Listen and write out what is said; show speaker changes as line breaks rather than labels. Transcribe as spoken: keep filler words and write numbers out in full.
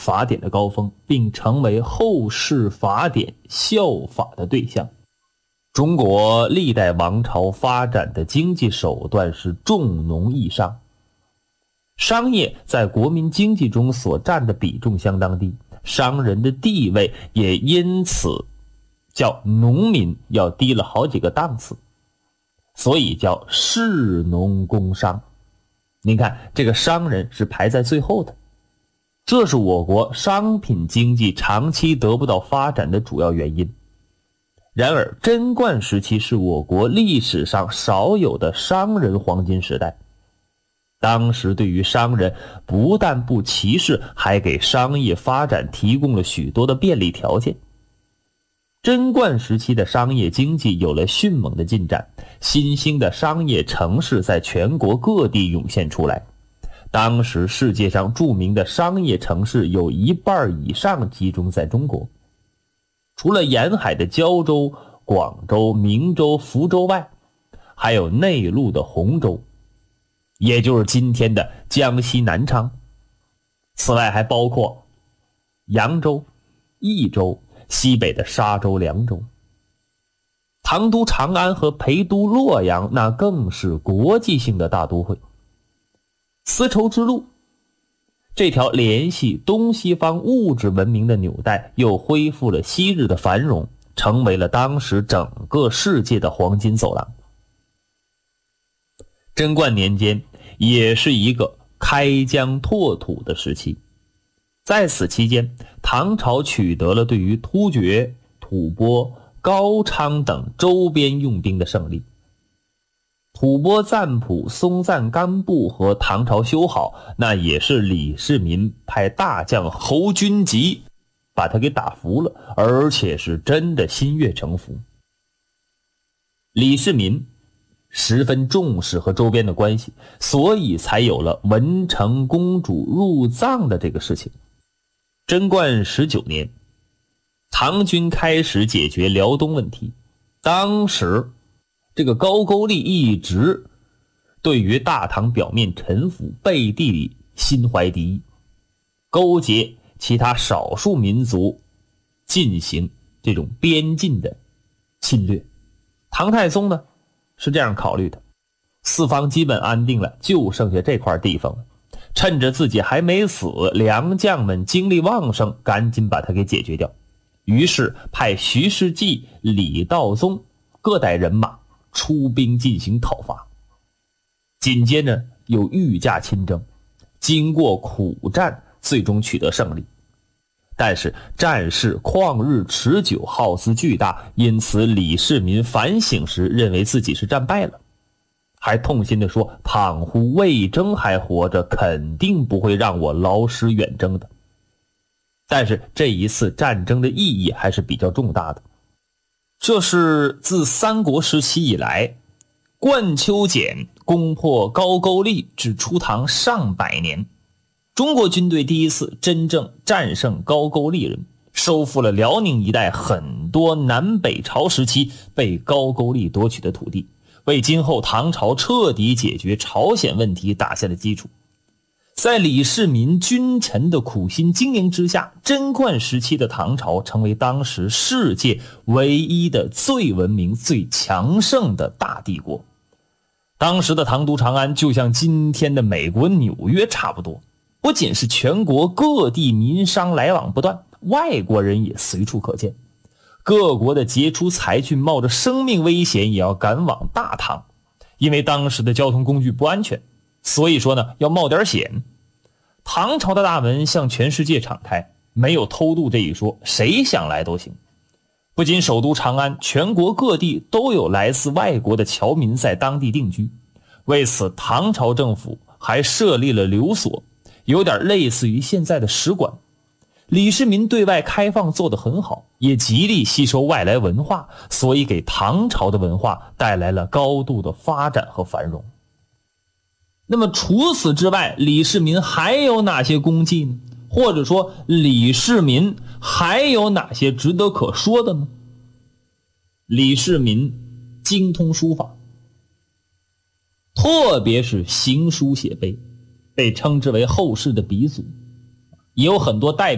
法典的高峰，并成为后世法典效法的对象。中国历代王朝发展的经济手段是重农抑商，商业在国民经济中所占的比重相当低，商人的地位也因此较农民要低了好几个档次，所以叫士农工商。您看，这个商人是排在最后的，这是我国商品经济长期得不到发展的主要原因。然而，贞观时期是我国历史上少有的商人黄金时代。当时对于商人不但不歧视，还给商业发展提供了许多的便利条件。贞观时期的商业经济有了迅猛的进展，新兴的商业城市在全国各地涌现出来。当时世界上著名的商业城市有一半以上集中在中国。除了沿海的胶州、广州、明州、福州外，还有内陆的洪州，也就是今天的江西南昌。此外还包括扬州、益州、西北的沙州、凉州。唐都长安和陪都洛阳那更是国际性的大都会。丝绸之路这条联系东西方物质文明的纽带又恢复了昔日的繁荣，成为了当时整个世界的黄金走廊。贞观年间也是一个开疆拓土的时期，在此期间，唐朝取得了对于突厥、吐蕃、高昌等周边用兵的胜利。吐蕃赞普、松赞干布和唐朝修好，那也是李世民派大将侯君集把他给打服了，而且是真的心悦诚服。李世民十分重视和周边的关系，所以才有了文成公主入藏的这个事情。贞观十九年，唐军开始解决辽东问题。当时这个高句丽一直对于大唐表面臣服，背地里心怀敌意，勾结其他少数民族进行这种边境的侵略。唐太宗呢是这样考虑的，四方基本安定了，就剩下这块地方了，趁着自己还没死，良将们精力旺盛，赶紧把它给解决掉。于是派徐世绩、李道宗各带人马出兵进行讨伐。紧接着又御驾亲征，经过苦战，最终取得胜利。但是战事旷日持久，耗资巨大，因此李世民反省时认为自己是战败了，还痛心地说，倘乎魏征还活着，肯定不会让我劳师远征的。但是这一次战争的意义还是比较重大的。这是自三国时期以来，冠丘俭攻破高句丽至初唐上百年，中国军队第一次真正战胜高句丽人，收复了辽宁一带很多南北朝时期被高句丽夺取的土地，为今后唐朝彻底解决朝鲜问题打下了基础。在李世民君臣的苦心经营之下，贞观时期的唐朝成为当时世界唯一的最文明、最强盛的大帝国。当时的唐都长安就像今天的美国纽约差不多，不仅是全国各地民商来往不断，外国人也随处可见。各国的杰出才俊冒着生命危险也要赶往大唐，因为当时的交通工具不安全，所以说呢要冒点险。唐朝的大门向全世界敞开，没有偷渡这一说，谁想来都行。不仅首都长安，全国各地都有来自外国的侨民在当地定居。为此，唐朝政府还设立了留所，有点类似于现在的使馆。李世民对外开放做得很好，也极力吸收外来文化，所以给唐朝的文化带来了高度的发展和繁荣。那么除此之外，李世民还有哪些功绩呢？或者说李世民还有哪些值得可说的呢？李世民精通书法，特别是行书写碑，被称之为后世的鼻祖，也有很多代表